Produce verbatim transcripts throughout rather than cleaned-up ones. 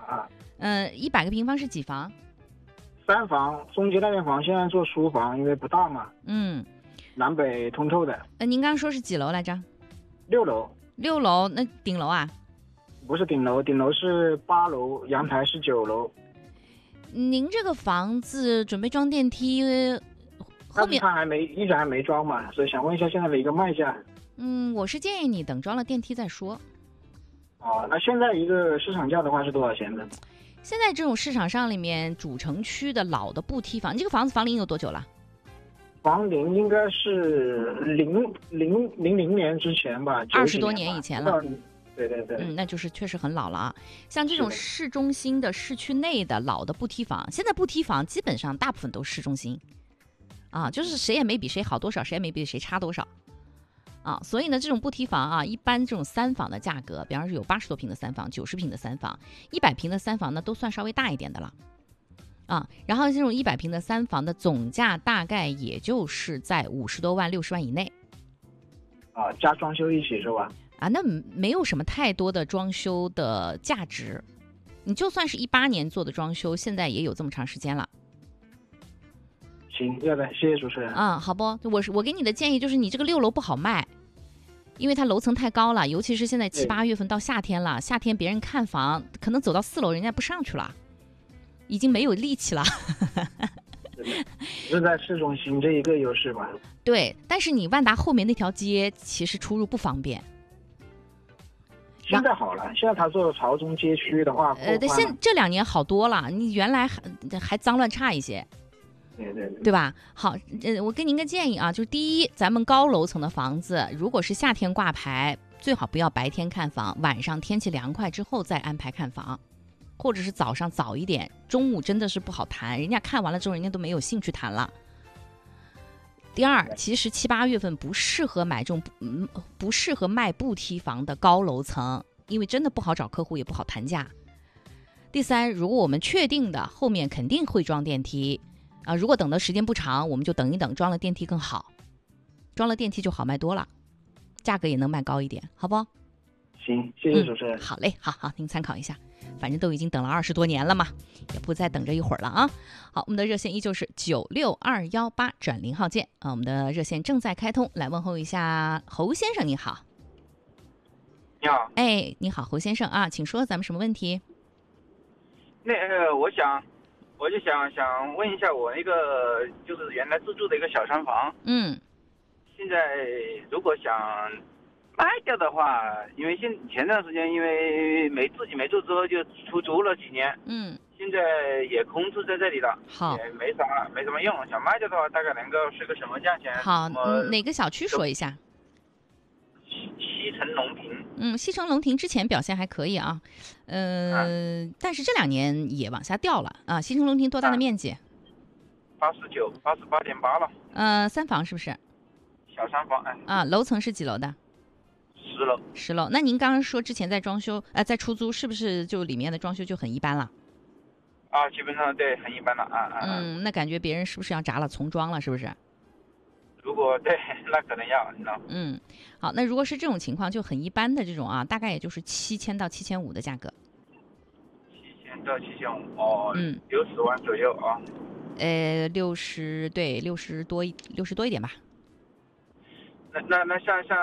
啊。 嗯、呃，一百个平方是几房？ 三房，中间那间房现在做书房，因为不大嘛。 嗯， 南北通透的。 呃，您刚刚说是几楼来着？ 六楼。 六楼，那顶楼啊？ 不是顶楼，顶楼是八楼，阳台是九楼。 您这个房子准备装电梯，后面他还没一直还没装嘛，所以想问一下现在的一个卖价。 嗯，我是建议你等装了电梯再说。 哦，那现在一个市场价的话是多少钱呢？ 现在这种市场上里面主城区的老的步梯房，你这个房子房龄有多久了？ 房龄应该是零零零零年之前吧， 二十多年以前了。 对对对， 嗯，那就是确实很老了啊。像这种市中心的、市区内的老的步梯房，现在步梯房基本上大部分都是市中心，啊，就是谁也没比谁好多少，谁也没比谁差多少，啊，所以呢，这种步梯房啊，一般这种三房的价格，比方说有八十多平的三房、九十平的三房、一百平的三房呢，都算稍微大一点的了，啊，然后这种一百平的三房的总价大概也就是在五十多万、六十万以内， 啊，加装修一起是吧？ 啊，那没有什么太多的装修的价值，你就算是一八年做的装修，现在也有这么长时间了。 行，要的，谢谢主持人。 啊、嗯，好不，我是我给你的建议就是，你这个六楼不好卖，因为它楼层太高了，尤其是现在七八月份到夏天了，夏天别人看房可能走到四楼，人家不上去了，已经没有力气了。 是在市中心这一个优势吧？ 对，但是你万达后面那条街其实出入不方便。 现在好了，现在他做朝中街区的话， 呃，现这两年好多了，你原来还还脏乱差一些， 对对对， 对吧？好，呃，我给您个建议啊，就是第一，咱们高楼层的房子，如果是夏天挂牌，最好不要白天看房，晚上天气凉快之后再安排看房，或者是早上早一点，中午真的是不好谈，人家看完了之后，人家都没有兴趣谈了。第二，其实七八月份不适合买这种嗯不适合卖步梯房的高楼层，因为真的不好找客户，也不好谈价。第三，如果我们确定的后面肯定会装电梯啊，如果等的时间不长，我们就等一等，装了电梯更好，装了电梯就好卖多了，价格也能卖高一点，好不好？ 行，谢谢主持人。 嗯、好嘞，好好，您参考一下。反正都已经等了二十多年了嘛，也不再等这一会儿了啊。好，我们的热线依旧是九六二幺八转零号键啊，我们的热线正在开通，来问候一下侯先生，你好。 你好， 哎，你好，侯先生啊，请说，咱们什么问题？ 那呃，我想，我就想想问一下，我那个就是原来自住的一个小商房， 嗯， 现在如果想卖掉的话，因为现前段时间因为没自己没住之后就出租了几年， 嗯， 现在也空置在这里了， 好， 也没啥没什么用。想卖掉的话，大概能够是个什么价钱？ 好，嗯，哪个小区说一下？ 西西城龙庭。 嗯，西城龙庭之前表现还可以啊，呃，啊、但是这两年也往下掉了啊。西城龙庭多大的面积？ 八十九，八十八点八了。 呃，三房是不是？ 小三房，哎。 啊，楼层是几楼的？ 十楼， 十楼。那您刚刚说之前在装修，呃，在出租，是不是就里面的装修就很一般了？ 啊，基本上对，很一般了啊啊。 嗯，那感觉别人是不是要砸了重装了？是不是？ 如果对，那可能要，你知道。 嗯，好，那如果是这种情况，就很一般的这种啊，大概也就是七千到七千五的价格。 七千到七千五，哦， 嗯， 六十万左右啊。 呃，六十对，六十多一，六十多一点吧。 那那那像像。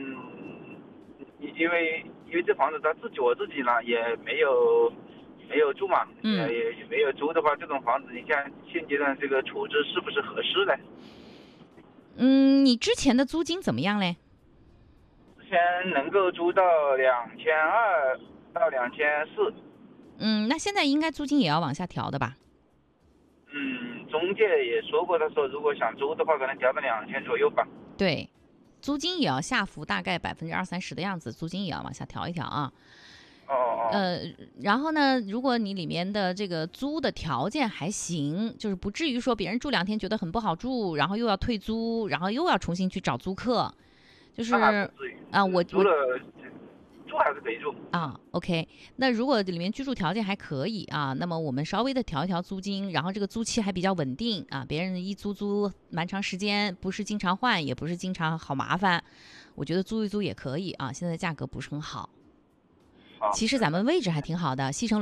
因为因为这房子他自己我自己呢也没有没有住嘛， 嗯， 也也没有租的话，这种房子你像现阶段这个处置是不是合适呢？ 嗯，你之前的租金怎么样嘞？ 之前能够租到两千二到两千四。 嗯，那现在应该租金也要往下调的吧？ 嗯，中介也说过，他说如果想租的话，可能调到两千左右吧。 对。租金也要下浮，大概百分之二三十的样子，租金也要往下调一调啊。 哦哦。 呃，然后呢，如果你里面的这个租的条件还行，就是不至于说别人住两天觉得很不好住，然后又要退租，然后又要重新去找租客，就是啊，我租了住还是可以住啊。OK， 那如果里面居住条件还可以啊，那么我们稍微的调一调租金，然后这个租期还比较稳定啊，别人一租租蛮长时间，不是经常换，也不是经常好麻烦，我觉得租一租也可以啊。现在价格不是很好，其实咱们位置还挺好的，西城